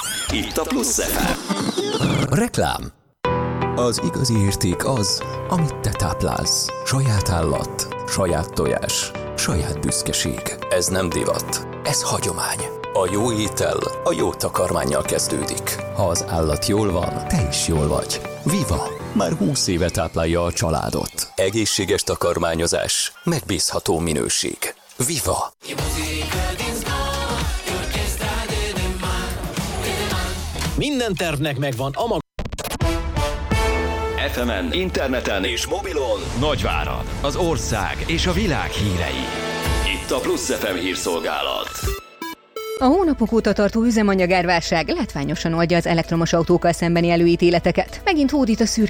Itt a Plusz FM. Reklám. Az igazi érték az, amit te táplálsz. Saját állat, saját tojás, saját büszkeség. Ez nem divat, ez hagyomány. A jó étel a jó takarmánnyal kezdődik. Ha az állat jól van, te is jól vagy. Viva! Már 20 éve táplálja a családot. Egészséges takarmányozás, megbízható minőség. Viva! Minden tervnek megvan a maga. FM-en, interneten és mobilon Nagyvárad, az ország és a világ hírei. Itt a Plusz FM hírszolgálat. A hónapok óta tartó üzemanyagárválság látványosan oldja az elektromos autókkal szembeni előítéleteket. Megint hódít a szürke